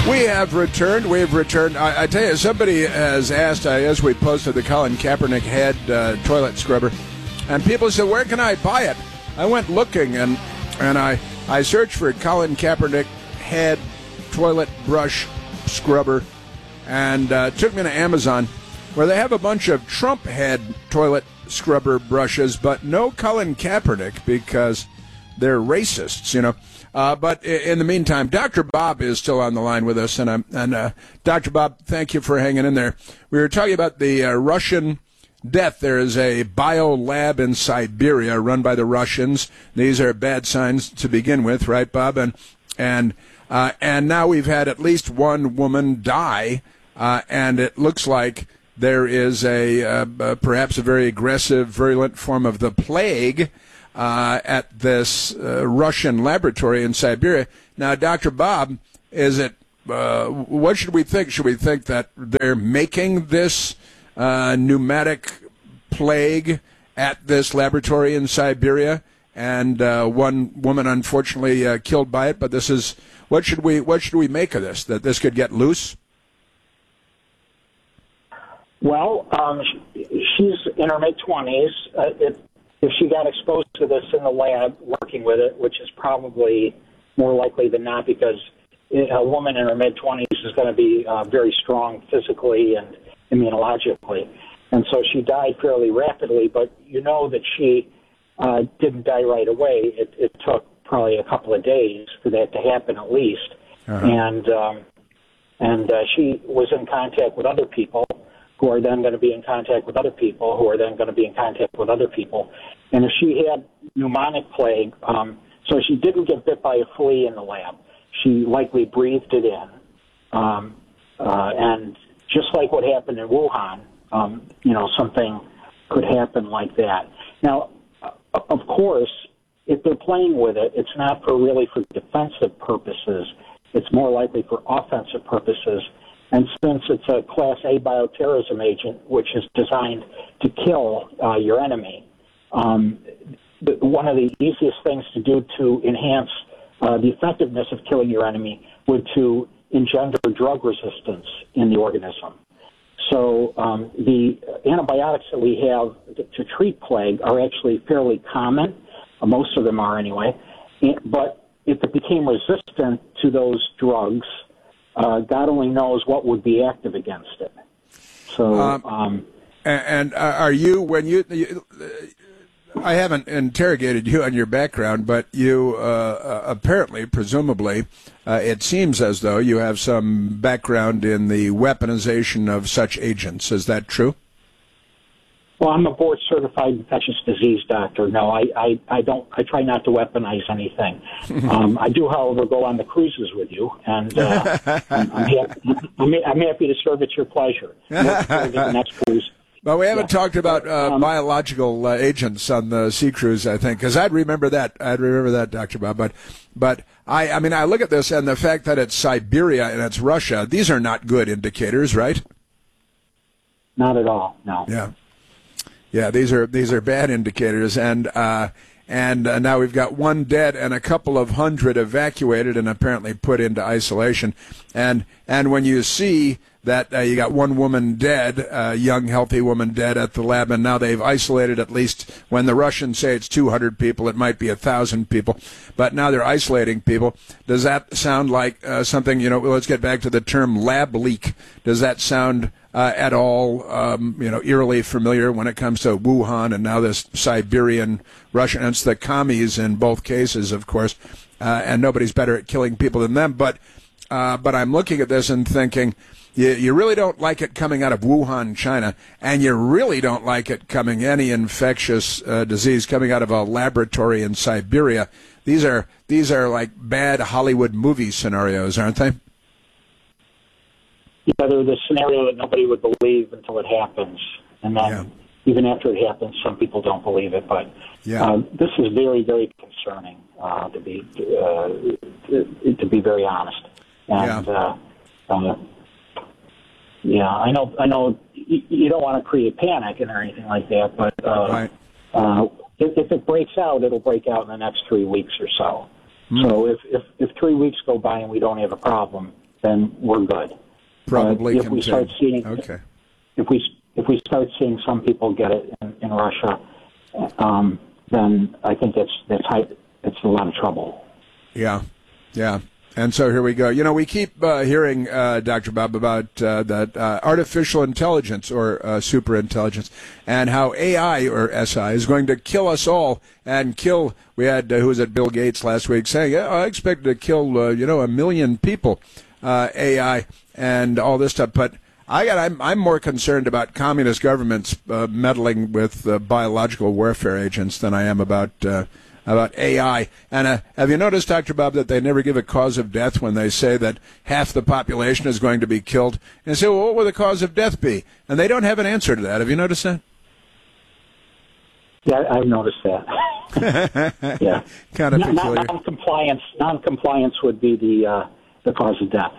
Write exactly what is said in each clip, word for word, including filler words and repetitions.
We have returned. We have returned. I, I tell you, somebody has asked, uh, as we posted the Colin Kaepernick head uh, toilet scrubber, and people said, where can I buy it? I went looking, and and I, I searched for Colin Kaepernick head toilet brush scrubber, and uh, it took me to Amazon, where they have a bunch of Trump head toilet scrubber brushes, but no Colin Kaepernick because they're racists, you know. Uh, but in the meantime, Doctor Bob is still on the line with us, and I'm, and uh, Doctor Bob, thank you for hanging in there. We were talking about the uh, Russian death. There is a bio lab in Siberia run by the Russians. These are bad signs to begin with, right, Bob? And and uh, and now we've had at least one woman die, uh, and it looks like there is a uh, uh, perhaps a very aggressive, virulent form of the plague Uh, at this uh, Russian laboratory in Siberia. Now, Doctor Bob, is it? Uh, what should we think? Should we think that they're making this uh, pneumatic plague at this laboratory in Siberia, and uh, one woman unfortunately uh, killed by it? But this is what should we? What should we make of this? That this could get loose? Well, um, she's in her mid twenties. Uh, it, If she got exposed to this in the lab working with it, which is probably more likely than not, because a woman in her mid-twenties is going to be uh, very strong physically and immunologically. And so she died fairly rapidly, but you know that she uh, didn't die right away. It, it took probably a couple of days for that to happen at least. Uh-huh. And, um, and uh, she was in contact with other people who are then going to be in contact with other people, who are then going to be in contact with other people. And if she had pneumonic plague, um, so she didn't get bit by a flea in the lab. She likely breathed it in. Um, uh, and just like what happened in Wuhan, um, you know, something could happen like that. Now, uh, of course, if they're playing with it, it's not for really for defensive purposes. It's more likely for offensive purposes. And since it's a Class A bioterrorism agent, which is designed to kill uh, your enemy, um, the, one of the easiest things to do to enhance uh, the effectiveness of killing your enemy would to engender drug resistance in the organism. So um, the antibiotics that we have to, to treat plague are actually fairly common. Uh, most of them are anyway. But if it became resistant to those drugs, Uh, God only knows what would be active against it. So, um, um, and, and are you when you, you? I haven't interrogated you on your background, but you uh, apparently, presumably, uh, it seems as though you have some background in the weaponization of such agents. Is that true? Well, I'm a board-certified infectious disease doctor. No, I, I, I don't. I try not to weaponize anything. Um, I do, however, go on the cruises with you, and uh, I'm, I'm, happy, I'm, I'm happy to serve at your pleasure. The next cruise. But we haven't yeah. talked about uh, um, biological uh, agents on the sea cruise, I think, because I'd remember that. I'd remember that, Doctor Bob. But, but I, I mean, I look at this and the fact that it's Siberia and it's Russia. These are not good indicators, right? Not at all. No. Yeah. Yeah, these are these are bad indicators, and uh, and uh, now we've got one dead and a couple of hundred evacuated and apparently put into isolation. And and when you see that uh, you got one woman dead, a young healthy woman dead at the lab, and now they've isolated at least. When the Russians say it's two hundred people, it might be a thousand people, but now they're isolating people. Does that sound like uh, something? You know, let's get back to the term lab leak. Does that sound Uh, at all, um, you know, eerily familiar when it comes to Wuhan and now this Siberian Russian? And it's the commies in both cases, of course, uh, and nobody's better at killing people than them. But, uh, but I'm looking at this and thinking, you, you really don't like it coming out of Wuhan, China, and you really don't like it coming any infectious uh, disease coming out of a laboratory in Siberia. These are these are like bad Hollywood movie scenarios, aren't they? Yeah, they're the scenario that nobody would believe until it happens. And then yeah. even after it happens, some people don't believe it. But yeah. uh, this is very, very concerning, uh, to be uh, to, to be very honest. And, yeah. Uh, uh, yeah, I know I know you, you don't want to create panic or anything like that, but uh, right. uh, if, if it breaks out, it'll break out in the next three weeks or so. Mm. So if, if, if three weeks go by and we don't have a problem, then we're good. Probably uh, if we start seeing okay. if we if we start seeing some people get it in, in Russia, um, then I think that's that's high, it's a lot of trouble. Yeah, yeah. And so here we go. You know, we keep uh, hearing, uh, Doctor Bob, about uh, that uh, artificial intelligence or uh, super intelligence and how A I or S I is going to kill us all and kill, we had, uh, who was it, Bill Gates last week saying, yeah, I expect to kill, uh, you know, a million people, uh, A I and all this stuff. But I got, I'm, I'm more concerned about communist governments uh, meddling with uh, biological warfare agents than I am about uh, about A I. And uh, have you noticed, Doctor Bob, that they never give a cause of death when they say that half the population is going to be killed? And they say, well, what would the cause of death be? And they don't have an answer to that. Have you noticed that? Yeah, I've noticed that. yeah. Kind of non- peculiar. Non-compliance, non-compliance would be the uh, the cause of death.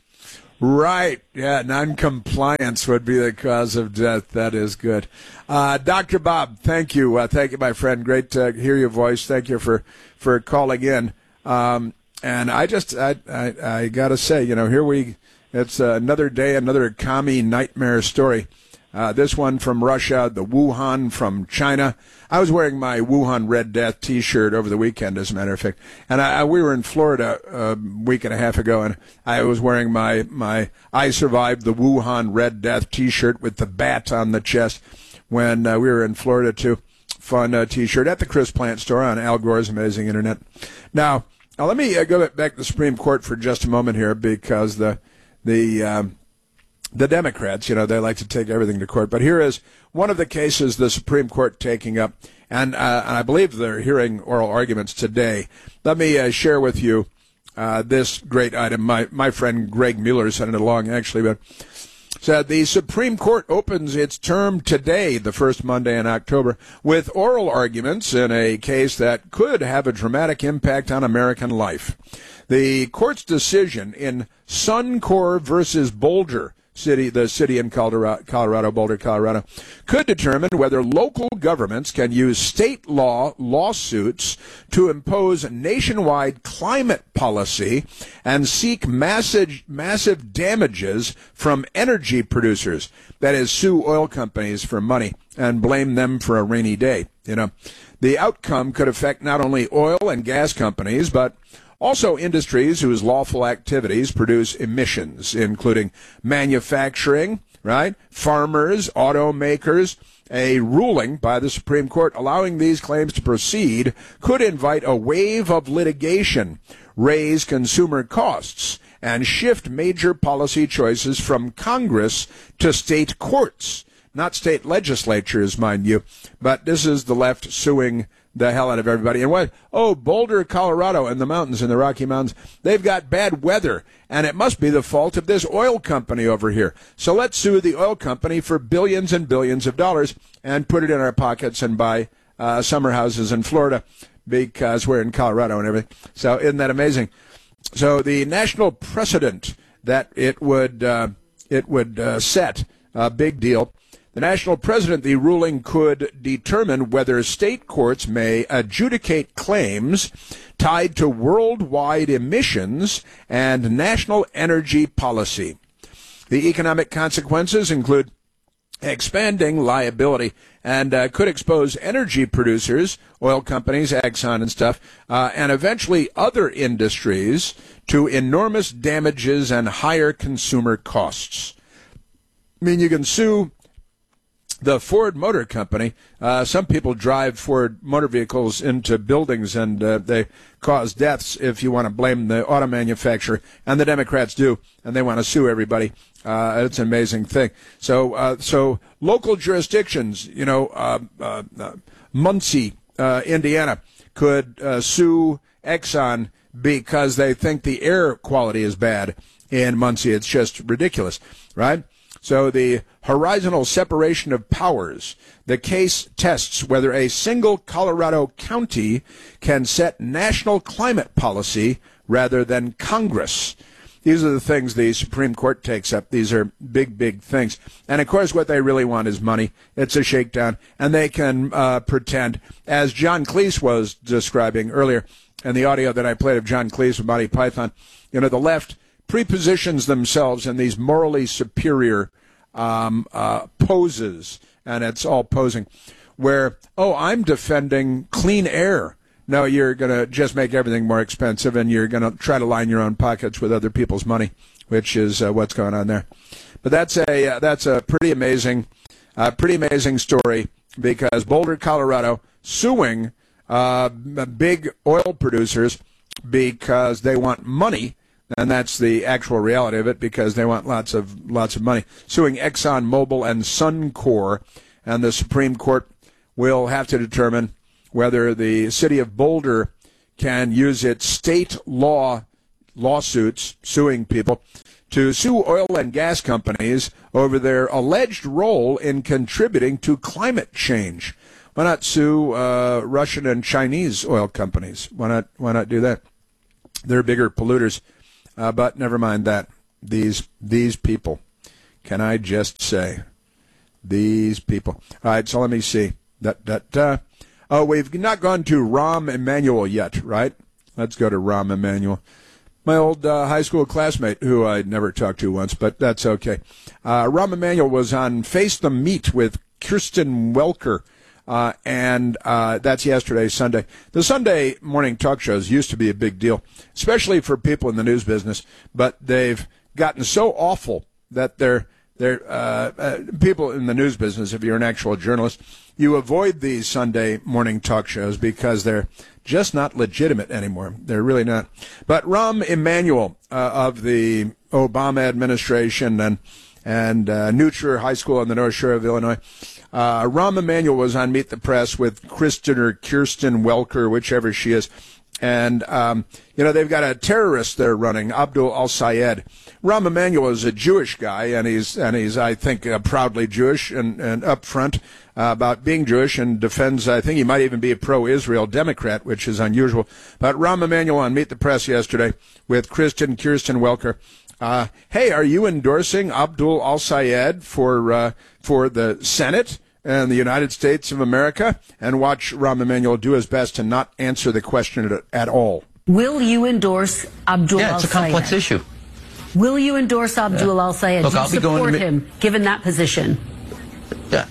Right. Yeah, non-compliance would be the cause of death. That is good. Uh, Doctor Bob, thank you. Uh, thank you, my friend. Great to hear your voice. Thank you for, for calling in. Um, and I just, I, I, I got to say, you know, here we, it's uh, another day, another commie nightmare story. Uh, this one from Russia, the Wuhan from China. I was wearing my Wuhan Red Death T-shirt over the weekend, as a matter of fact. And I, I, we were in Florida a week and a half ago, and I was wearing my, my I Survived the Wuhan Red Death T-shirt with the bat on the chest when uh, we were in Florida, too. Fun uh, T-shirt at the Chris Plant store on Al Gore's amazing internet. Now, now let me uh, go back to the Supreme Court for just a moment here, because the the um, The Democrats, you know, they like to take everything to court. But here is one of the cases the Supreme Court taking up, and, uh, and I believe they're hearing oral arguments today. Let me uh, share with you uh, this great item. My, my friend Greg Mueller sent it along, actually, but said the Supreme Court opens its term today, the first Monday in October, with oral arguments in a case that could have a dramatic impact on American life. The court's decision in Suncor versus Boulder City, the city in Colorado, Colorado, Boulder, Colorado, could determine whether local governments can use state law lawsuits to impose nationwide climate policy and seek massive, massive damages from energy producers. That is, sue oil companies for money and blame them for a rainy day. You know, the outcome could affect not only oil and gas companies, but also industries whose lawful activities produce emissions, including manufacturing, right, farmers, automakers. A ruling by the Supreme Court allowing these claims to proceed could invite a wave of litigation, raise consumer costs, and shift major policy choices from Congress to state courts. Not state legislatures, mind you, but this is the left suing the hell out of everybody. And what? Oh, Boulder, Colorado, and the mountains in the Rocky Mountains, they've got bad weather, and it must be the fault of this oil company over here. So let's sue the oil company for billions and billions of dollars and put it in our pockets and buy uh, summer houses in Florida because we're in Colorado and everything. So isn't that amazing? So the national precedent that it would uh, it would uh, set, a big deal. The national president, the ruling could determine whether state courts may adjudicate claims tied to worldwide emissions and national energy policy. The economic consequences include expanding liability and uh, could expose energy producers, oil companies, Exxon and stuff, uh, and eventually other industries to enormous damages and higher consumer costs. I mean, you can sue the Ford Motor Company. Uh, some people drive Ford motor vehicles into buildings and uh, they cause deaths, if you want to blame the auto manufacturer, and the Democrats do, and they want to sue everybody. Uh, it's an amazing thing. So, uh, so local jurisdictions, you know, uh, uh, uh, Muncie, uh, Indiana, could uh, sue Exxon because they think the air quality is bad in Muncie. It's just ridiculous, right? So the horizontal separation of powers. The case tests whether a single Colorado county can set national climate policy rather than Congress. These are the things the Supreme Court takes up. These are big, big things. And, of course, what they really want is money. It's a shakedown. And they can uh, pretend, as John Cleese was describing earlier in the audio that I played of John Cleese from Monty Python, you know, the left prepositions themselves in these morally superior um, uh, poses, and it's all posing, where, oh, I'm defending clean air. No, you're going to just make everything more expensive, and you're going to try to line your own pockets with other people's money, which is uh, what's going on there. But that's a uh, that's a pretty amazing, uh, pretty amazing story, because Boulder, Colorado, suing uh, big oil producers because they want money, and that's the actual reality of it, because they want lots of lots of money. Suing Exxon Mobil and Suncor, and the Supreme Court will have to determine whether the city of Boulder can use its state law lawsuits suing people to sue oil and gas companies over their alleged role in contributing to climate change. Why not sue uh, Russian and Chinese oil companies? Why not? Why not do that? They're bigger polluters. Uh, but never mind that. These these people. Can I just say, these people? All right. So let me see. That that. Uh, oh, we've not gone to Rahm Emanuel yet, right? Let's go to Rahm Emanuel. My old uh, high school classmate, who I never talked to once, but that's okay. Uh, Rahm Emanuel was on Face the Meat with Kirsten Welker, uh, and uh, that's yesterday, Sunday. The Sunday morning talk shows used to be a big deal, especially for people in the news business, but they've gotten so awful that they're, they're uh, uh, people in the news business, if you're an actual journalist, you avoid these Sunday morning talk shows because they're just not legitimate anymore. They're really not. But Rahm Emanuel uh, of the Obama administration and and uh, New Trier High School on the North Shore of Illinois, uh, Rahm Emanuel was on Meet the Press with Kristen or Kirsten Welker, whichever she is. And, um, you know, they've got a terrorist they're running, Abdul al-Sayed. Rahm Emanuel is a Jewish guy, and he's, and he's I think, uh, proudly Jewish and, and upfront uh, about being Jewish, and defends, I think he might even be a pro-Israel Democrat, which is unusual. But Rahm Emanuel on Meet the Press yesterday with Kristen Kirsten Welker. Uh, hey, are you endorsing Abdul al-Sayed for, uh, for the Senate and the United States of America? And watch Rahm Emanuel do his best to not answer the question at, at all. Will you endorse Abdul yeah, al-Sayed? Yeah, it's a complex issue. Will you endorse Abdul yeah. al-Sayed? Look, Do you I'll be support going to him, given that position? Yeah.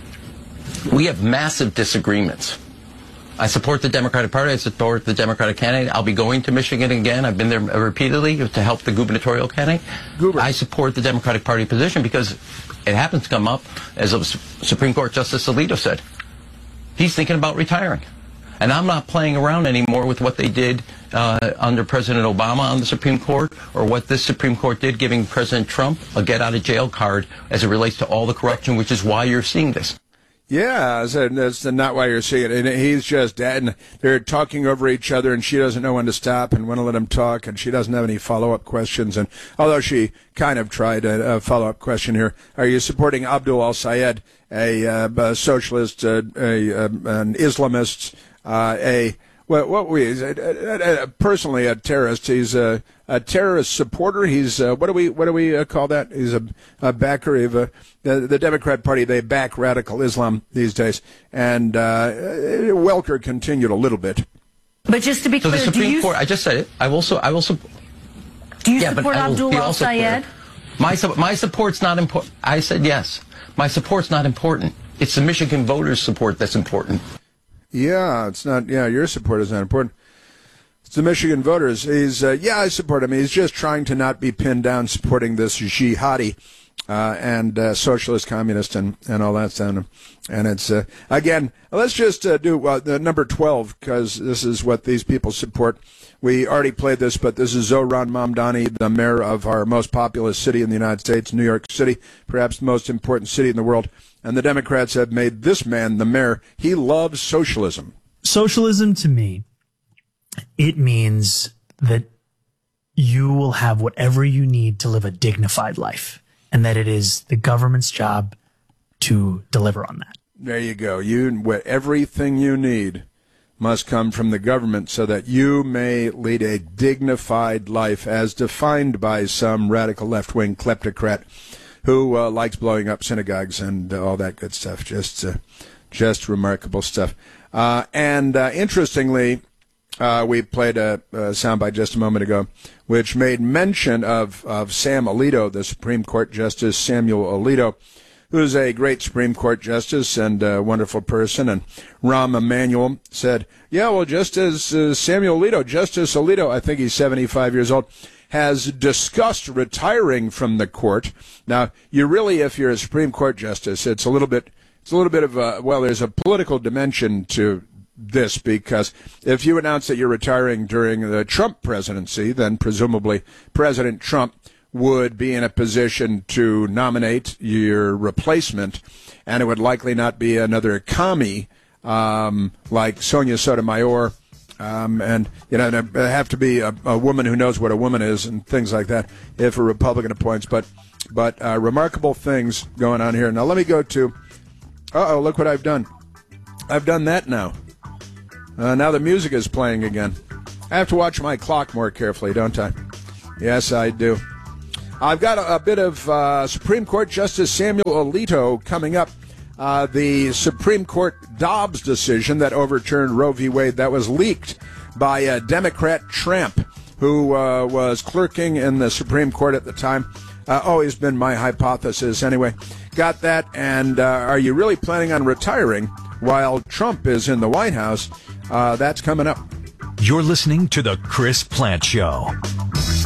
We have massive disagreements. I support the Democratic Party. I support the Democratic candidate. I'll be going to Michigan again. I've been there repeatedly to help the gubernatorial candidate. Goober. I support the Democratic Party position because it happens to come up, as Supreme Court Justice Alito said. He's thinking about retiring. And I'm not playing around anymore with what they did uh, under President Obama on the Supreme Court, or what this Supreme Court did giving President Trump a get-out-of-jail card as it relates to all the corruption, which is why you're seeing this. Yeah, that's not why you're seeing it. And he's just dead, and they're talking over each other, and she doesn't know when to stop and when to let him talk, and she doesn't have any follow-up questions. And although she kind of tried a, a follow-up question here, are you supporting Abdul al-Sayed, a, uh, a socialist, uh, a, a, an Islamist, uh, a well, what we a, a, a, personally a terrorist? He's a, a terrorist supporter. He's uh, what do we what do we uh, call that? He's a, a backer of a, the, the Democrat Party. They back radical Islam these days. And uh, Welker continued a little bit. But just to be so clear, the Supreme do you, Court. I just said it. I will. So I will. Su- do you yeah, support but Abdul al-Sayed? My my support's not important. I said yes. My support's not important. It's the Michigan voters' support that's important. Yeah, it's not. Yeah, your support is not important. It's the Michigan voters. He's uh, yeah, I support him. He's just trying to not be pinned down supporting this jihadi uh, and uh, socialist, communist, and, and all that stuff. And it's uh, again, let's just uh, do uh, the number twelve, because this is what these people support. We already played this, but this is Zohran Mamdani, the mayor of our most populous city in the United States, New York City, perhaps the most important city in the world. And the Democrats have made this man the mayor. He loves socialism. Socialism, to me, it means that you will have whatever you need to live a dignified life, and that it is the government's job to deliver on that. There you go. You, everything you need must come from the government so that you may lead a dignified life as defined by some radical left-wing kleptocrat who uh, likes blowing up synagogues and uh, all that good stuff. Just uh, just remarkable stuff. Uh, and uh, interestingly, uh, we played a, a soundbite just a moment ago, which made mention of, of Sam Alito, the Supreme Court Justice Samuel Alito, who's a great Supreme Court justice and a wonderful person. And Rahm Emanuel said, yeah, well, just as uh, Samuel Alito, Justice Alito, I think he's seventy-five years old, has discussed retiring from the court. Now, you really, if you're a Supreme Court justice, it's a little bit, it's a little bit of a, well, there's a political dimension to this, because if you announce that you're retiring during the Trump presidency, then presumably President Trump would be in a position to nominate your replacement, and it would likely not be another commie um, like Sonia Sotomayor. Um, and, you know, there have to be a, a woman who knows what a woman is and things like that if a Republican appoints. But but uh, remarkable things going on here. Now, let me go to, uh-oh, look what I've done. I've done that now. Uh, now the music is playing again. I have to watch my clock more carefully, don't I? Yes, I do. I've got a, a bit of uh, Supreme Court Justice Samuel Alito coming up. Uh, the Supreme Court Dobbs decision that overturned Roe v. Wade, that was leaked by a Democrat tramp who uh, was clerking in the Supreme Court at the time. Uh, always been my hypothesis anyway. Got that, and uh, are you really planning on retiring while Trump is in the White House? Uh, that's coming up. You're listening to The Chris Plante Show.